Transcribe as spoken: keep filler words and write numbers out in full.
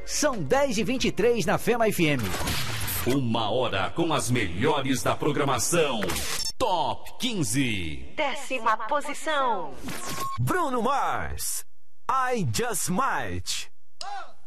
São dez e vinte e três na Fema F M. Uma hora com as melhores da programação. Top quinze. Décima posição. Bruno Mars, I Just Might.